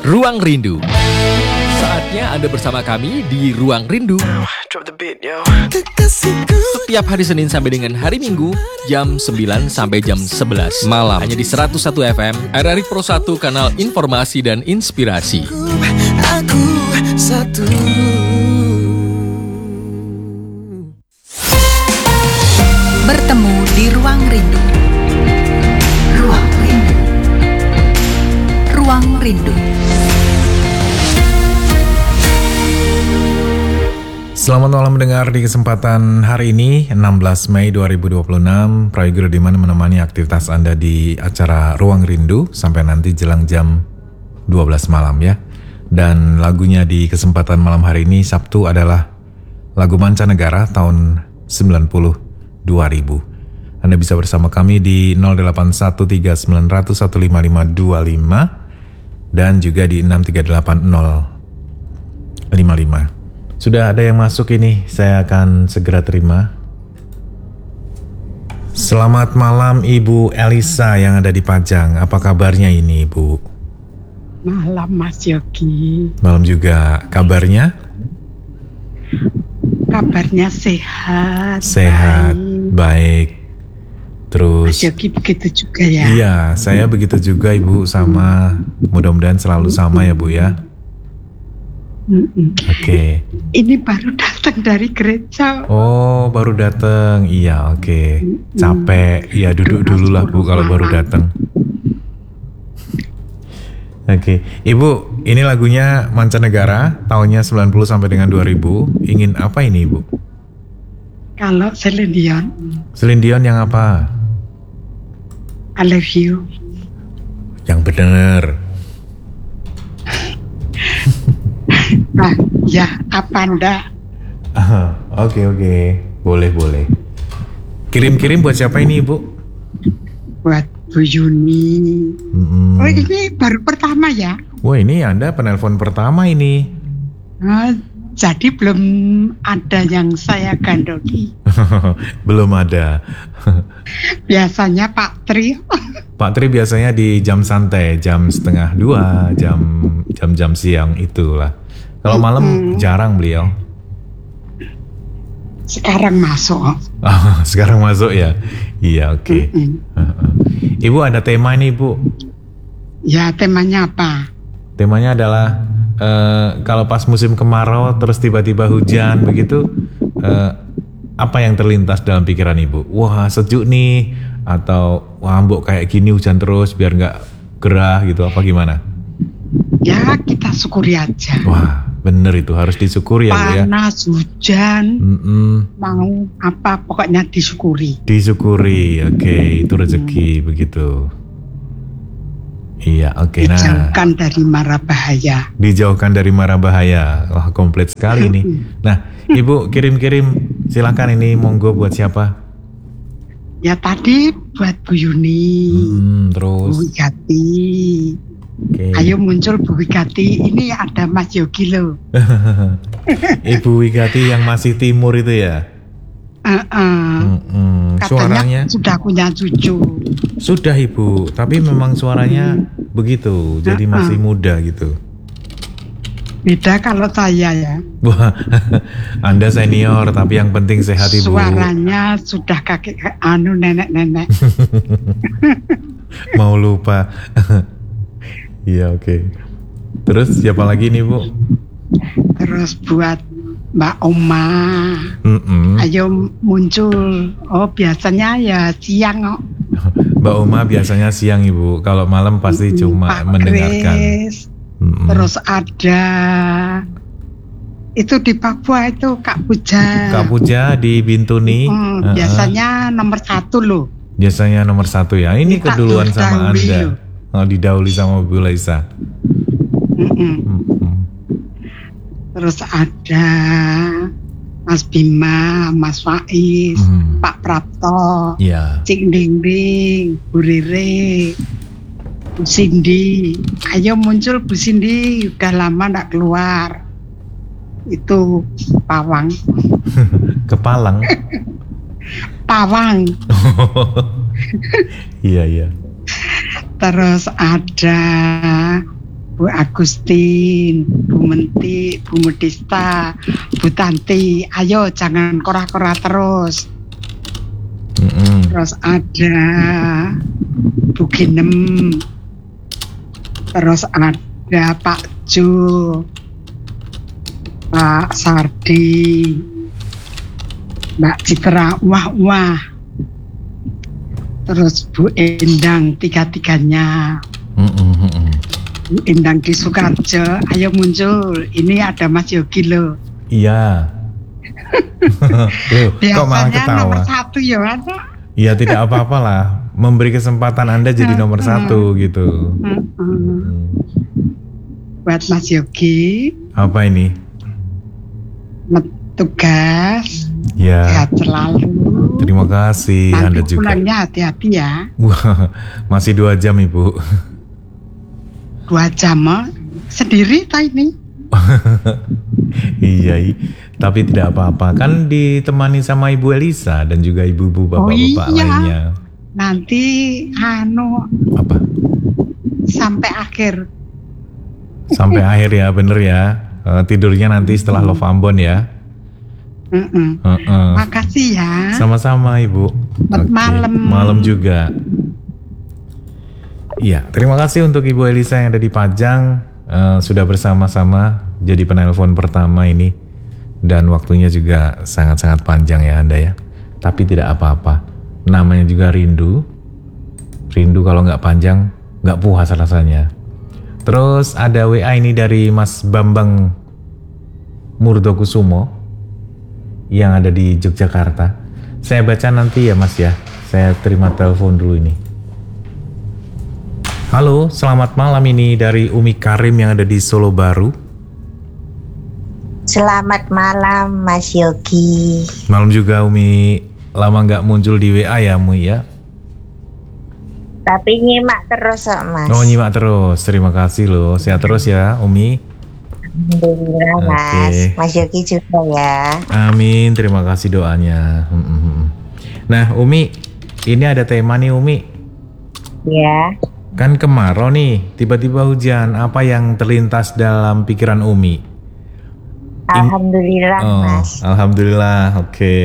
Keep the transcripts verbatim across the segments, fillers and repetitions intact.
Ruang Rindu. Saatnya Anda bersama kami di Ruang Rindu. Setiap hari Senin sampai dengan hari Minggu, jam sembilan sampai jam sebelas malam. Hanya di seratus satu F M, R R I Pro satu, kanal informasi dan inspirasi. Aku satu. Bertemu di Ruang Rindu. Ruang Rindu. Ruang Rindu. Selamat malam mendengar di kesempatan hari ini enam belas Mei dua ribu dua puluh enam. Prayogo Rudiman menemani aktivitas Anda di acara Ruang Rindu sampai nanti jelang jam dua belas malam ya. Dan lagunya di kesempatan malam hari ini Sabtu adalah lagu mancanegara tahun sembilan puluh dua ribu. Anda bisa bersama kami di nol delapan satu tiga sembilan nol nol satu lima lima dua lima dan juga di enam tiga delapan nol lima lima. Sudah ada yang masuk ini, saya akan segera terima. Selamat malam Ibu Elisa yang ada di Pajang. Apa kabarnya ini Ibu? Malam Mas Yogi. Malam juga. Kabarnya? Kabarnya sehat. Sehat, baik. baik. Terus Mas Yogi begitu juga ya? Iya, saya begitu juga Ibu, sama. Mudah-mudahan selalu sama ya Bu ya. Oke. Okay. Ini baru datang dari gereja. Oh, baru datang. Iya, oke. Okay. Capek. Iya, duduk dulu lah Bu kalau baru datang. Oke, okay. Ibu, ini lagunya mancanegara, tahunnya sembilan puluh sampai dengan dua ribu. Ingin apa ini Ibu? Kalau Celine Dion. Celine Dion yang apa? I love you. Yang bener. Nah, ya apa ndak? Oke oke, boleh boleh. Kirim-kirim buat siapa ini Ibu? Buat Bu Yuni. Mm-hmm. Oh ini baru pertama ya? Wah ini Anda penelpon pertama ini. Oh, jadi belum ada yang saya gandoli. Belum ada. Biasanya Pak Tri. Pak Tri biasanya di jam santai, jam setengah dua, jam jam-jam siang itulah. Kalau malam mm-hmm. jarang beliau. Sekarang masuk. Oh, sekarang masuk ya? Iya, oke. Okay. Mm-hmm. Ibu ada tema nih, Bu. Ya, temanya apa? Temanya adalah uh, kalau pas musim kemarau terus tiba-tiba hujan begitu, uh, apa yang terlintas dalam pikiran Ibu? Wah, sejuk nih, atau wah, mbok kayak gini hujan terus biar nggak gerah gitu, apa gimana? Ya, kita syukuri aja. Wah, bener itu, harus disyukuri ya Bu ya. Panas, hujan, Mm-mm. mau apa pokoknya disyukuri. Disyukuri, oke, okay. Itu rezeki hmm. begitu. Iya, oke. Okay. Nah, dijauhkan dari mara bahaya. Dijauhkan dari mara bahaya. Wah, komplit sekali nih. Nah, Ibu kirim-kirim, silakan ini monggo buat siapa? Ya tadi buat Bu Yuni, hmm, terus Bu Wigati. Okay. Ayo muncul Bu Wigati, ini ada Mas Yogi loh. Ibu Wigati yang masih timur itu ya? Uh-uh. Mm-mm. Katanya suaranya sudah punya cucu. Sudah Ibu, tapi memang suaranya hmm. begitu, jadi uh-uh. masih muda gitu. Beda kalau saya ya. Wah, Anda senior, tapi yang penting sehat Ibu. Suaranya sudah kakek anu nenek-nenek. Mau lupa. Iya oke. Okay. Terus siapa lagi nih Bu? Terus buat Mbak Oma. Mm-mm. Ayo muncul. Oh biasanya ya siang kok. Mbak Oma biasanya siang Ibu. Kalau malam pasti mm-mm. cuma Pak mendengarkan. Terus ada itu di Papua itu Kak Puja. Kak Puja di Bintuni. Mm, uh-uh. Biasanya nomor satu loh. Biasanya nomor satu ya. Ini Kita keduluan sama Anda. Loh. Oh, didahului sama Bu Laisa. Mm-mm. Mm-mm. Terus ada Mas Bima, Mas Faiz, mm. Pak Prapto, yeah. Cik Dingding, Bu Rere, Bu Cindy. Ayo muncul Bu Cindy, udah lama gak keluar. Itu Pawang. Kepalang. Pawang. Iya iya. Terus ada Bu Agustin, Bu Menti, Bu Mudista, Bu Tanti. Ayo jangan kora-kora terus. Mm-mm. Terus ada Bu Ginem. Terus ada Pak Jo, Pak Sardi, Mbak Citra, wah-wah. Terus Bu Endang, tiga-tiganya. Mm-mm. Bu Endang Ki Sukarjo, ayo muncul. Ini ada Mas Yogi loh. Iya. Loh, kok malah Biasanya ketawa? nomor satu ya ada. Ya tidak apa-apa lah. Memberi kesempatan Anda jadi nomor satu gitu. Mm-mm. Hmm. Buat Mas Yogi, Apa ini? tugas, Ya, sehat selalu. terima kasih Nanti Anda juga. pulangnya hati-hati ya. Wah, masih dua jam Ibu. Dua jam oh. Sendiri tak ini? Iya, i- tapi tidak apa-apa. Kan ditemani sama Ibu Elisa dan juga ibu-ibu bapak-bapak Oh, iya. lainnya. Nanti anu Apa? sampai akhir. Sampai akhir ya, bener ya. Eh, tidurnya nanti setelah Love Ambon ya. Mm-mm. Heeh. Makasih ya. Sama-sama Ibu. Selamat Oke, malam. Malam juga. Iya, terima kasih untuk Ibu Elisa yang ada di Pajang. Eh, sudah bersama-sama jadi penelpon pertama ini. Dan waktunya juga sangat-sangat panjang ya Anda ya. Tapi tidak apa-apa. Namanya juga rindu. Rindu kalau nggak panjang, nggak puas rasanya. Terus ada W A ini dari Mas Bambang Murdokusumo yang ada di Yogyakarta. Saya baca nanti ya Mas ya. Saya terima telepon dulu ini. Halo, selamat malam, ini dari Umi Karim yang ada di Solo Baru. Selamat malam Mas Yogi. Malam juga Umi, lama nggak muncul di W A ya Umi ya. Tapi nyimak terus kok Mas. Oh nyimak terus, terima kasih loh. Sehat terus ya Umi. Alhamdulillah Mas. Oke. Mas Yogi juga ya. Amin, terima kasih doanya. Hmm, hmm, hmm. Nah Umi, ini ada tema nih Umi. Ya. Kan kemarau nih, tiba-tiba hujan. Apa yang terlintas dalam pikiran Umi? Alhamdulillah Oh, Mas. alhamdulillah, oke.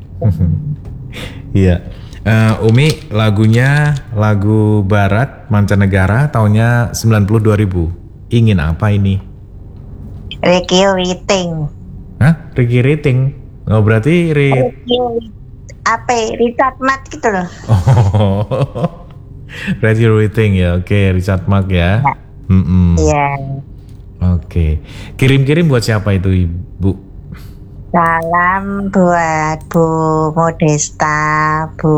Iya. Eh, Umi, lagunya lagu barat mancanegara tahunnya sembilan puluh dua ribu. Ingin apa ini? Ricky Witing. Hah? Ricky Rating? Oh berarti Ri... Ricky apa? Richard Matt gitu loh. Oh, Ricky Rating ya, oke, Richard Mark ya. Mm-mm. Iya. Oke, kirim-kirim buat siapa itu Ibu? Salam buat Bu Modesta, Bu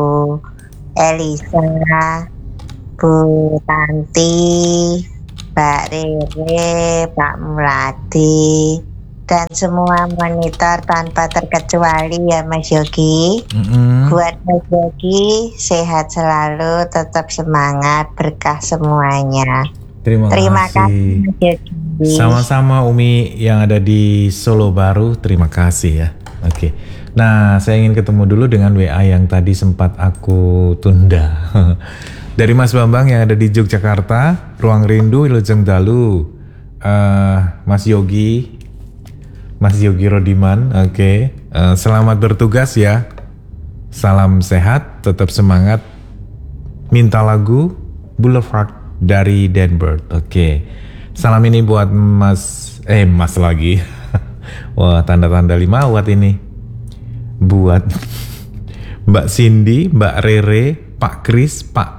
Elisa, Bu Tanti, Mbak Rere, Pak Muladi, dan semua monitor tanpa terkecuali ya Mas Yogi. Mm-mm. Buat Mas Yogi sehat selalu, tetap semangat, berkah semuanya. Terima, Terima kasih. kasih Mas Yogi. Sama-sama Umi yang ada di Solo Baru, terima kasih ya. Oke. Nah, saya ingin ketemu dulu dengan W A yang tadi sempat aku tunda. Dari Mas Bambang yang ada di Yogyakarta, Ruang Rindu, Wilujeng Dalu. Eh, Mas Yogi, Mas Yogi Rodiman, oke. Eh, selamat bertugas ya. Salam sehat, tetap semangat. Minta lagu Boulevard dari Denver, oke. Salam ini buat Mas, eh Mas lagi. Wah, tanda-tanda lima watt ini. Buat Mbak Cindy, Mbak Rere, Pak Kris, Pak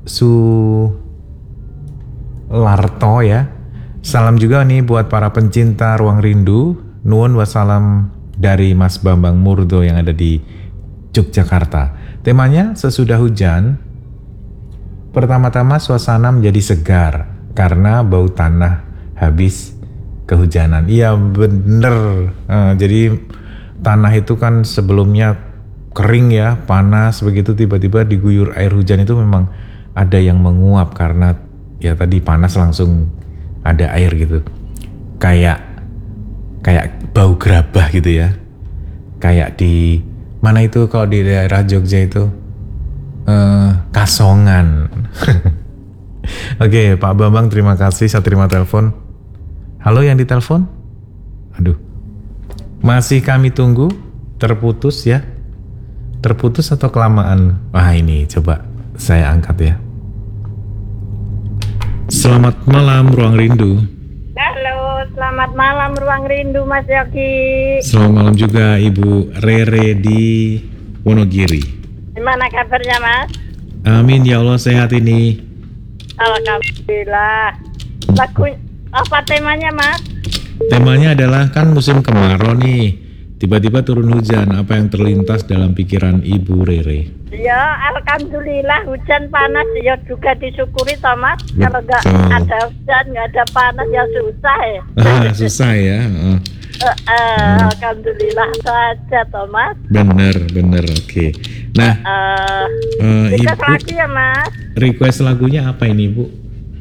Sularto ya. Salam juga nih buat para pencinta Ruang Rindu. Nuwun wassalam dari Mas Bambang Murdo yang ada di Yogyakarta. Temanya sesudah hujan. Pertama-tama suasana menjadi segar karena bau tanah habis kehujanan. Iya bener. Uh, jadi tanah itu kan sebelumnya kering ya, panas, begitu tiba-tiba diguyur air hujan itu memang ada yang menguap karena ya tadi panas langsung ada air gitu. Kayak kayak bau gerabah gitu ya. Kayak di mana itu kalau di daerah Jogja itu uh, Kasongan. Oke, Pak Bambang terima kasih. Saya terima telepon. Halo yang ditelepon? Aduh. Masih kami tunggu. Terputus ya. Terputus atau kelamaan? Wah ini coba saya angkat ya. Selamat malam Ruang Rindu. Halo, selamat malam Ruang Rindu Mas Yogi. Selamat malam juga Ibu Rere di Wonogiri. Gimana kabarnya Mas? Amin ya Allah, sehat ini. Alhamdulillah. Lagu apa temanya Mas? Temanya adalah kan musim kemarau nih. Tiba-tiba turun hujan. Apa yang terlintas dalam pikiran Ibu Rere? Ya, alhamdulillah hujan panas ya juga disyukuri Thomas. Betul. Kalau nggak ada hujan, nggak ada panas ya susah ya. Ah, susah ya. Uh. Uh, uh, alhamdulillah saja Thomas. Bener, bener. Oke. Nah, Uh, uh, kita Ibu lagi ya Mas. request lagunya apa ini Bu?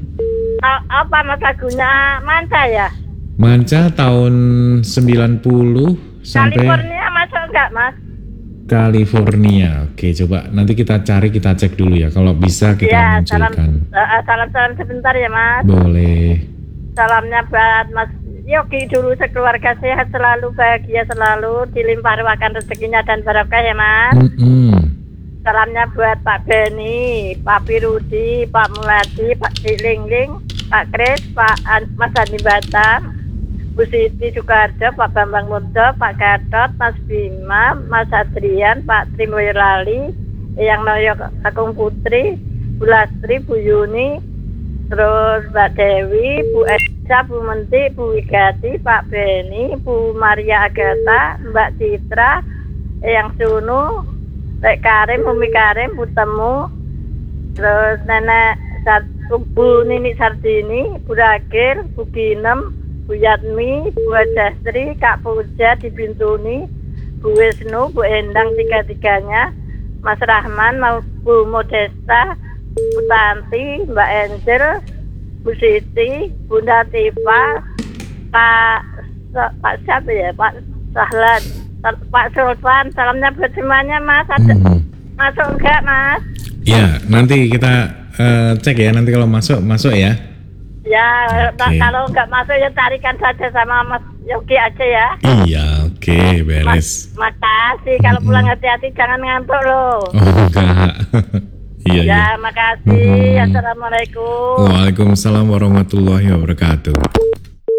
A- apa Mas lagunya Manca ya? Manca tahun sembilan puluh sampai California masuk nggak Mas? California. Oke, coba nanti kita cari, kita cek dulu ya. Kalau bisa kita Ya, salam, munculkan. uh, salam salam sebentar ya Mas. Boleh. Salamnya buat Mas Yogi dulu, sekeluarga sehat selalu, bahagia selalu, dilimpah ruahkan rezekinya dan barokah ya Mas. Mm-mm. Salamnya buat Pak Beni, Pak Pirudi, Pak Muladi, Pak Cilingling, Pak Kris, Pak An- Mas Andi Batam, Bu Siti Sukarjo, Pak Bambang Mudo, Pak Gatot, Mas Bima, Mas Adrian, Pak Trimoyolali, Eyang Noyo Kakung Putri, Bu Lastri, Bu Yuni, terus Mbak Dewi, Bu Esa, Bu Menti, Bu Wigati, Pak Beni, Bu Maria Agatha, Mbak Citra, Eyang Sunu, Rek Karim, Umi Karim, Bu Temu, terus Nenek Sat- Bu Nini Sardini, Bu Rakir, Bu Ginem, Bu Yatmi, Bu Ajastri, Kak Puja di Bintuni, Bu Wisnu, Bu Endang tiga-tiganya, Mas Rahman, mau Bu Modesta, Bu Tanti, Mbak Angel, Bu Siti, Bunda Tifa, Pak Pak siapa ya, Pak Sahlan, Pak Sultan, salamnya buat semuanya Mas. Ada Mhm. masuk enggak Mas? Ya, nanti kita eh, cek ya. Nanti kalau masuk, masuk ya. Ya, Oke. kalau enggak masuk ya carikan saja sama Mas Yogi aja ya. Iya, oke, beres. Makasih, kalau Mm-mm. pulang hati-hati jangan ngantuk loh. Oh, enggak. Iya, iya. Ya, makasih. Mm-mm. Assalamualaikum. Waalaikumsalam warahmatullahi wabarakatuh.